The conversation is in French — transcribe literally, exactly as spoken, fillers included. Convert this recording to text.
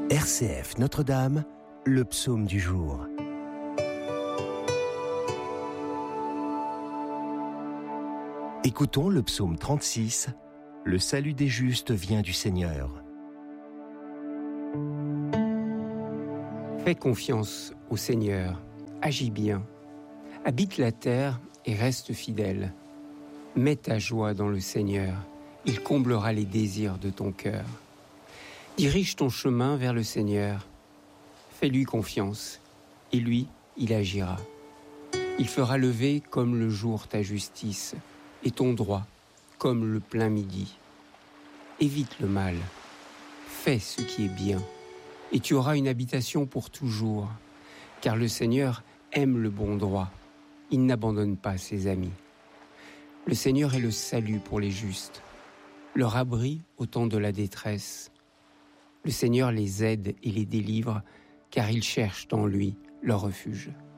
R C F Notre-Dame, le psaume du jour. Écoutons le psaume trente-six. Le salut des justes vient du Seigneur. Fais confiance au Seigneur, agis bien, habite la terre et reste fidèle. Mets ta joie dans le Seigneur, il comblera les désirs de ton cœur. Dirige ton chemin vers le Seigneur, fais-lui confiance, et lui, il agira. Il fera lever comme le jour ta justice, et ton droit comme le plein midi. Évite le mal, fais ce qui est bien, et tu auras une habitation pour toujours, car le Seigneur aime le bon droit, il n'abandonne pas ses amis. Le Seigneur est le salut pour les justes, leur abri au temps de la détresse. Le Seigneur les aide et les délivre, car ils cherchent en lui leur refuge.